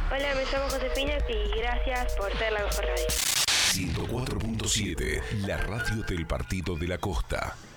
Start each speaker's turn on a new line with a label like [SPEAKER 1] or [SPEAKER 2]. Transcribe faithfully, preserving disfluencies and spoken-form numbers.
[SPEAKER 1] Hola, me llamo Josefina y gracias por ser la mejor radio.
[SPEAKER 2] ciento cuatro punto siete, la radio del Partido de la Costa.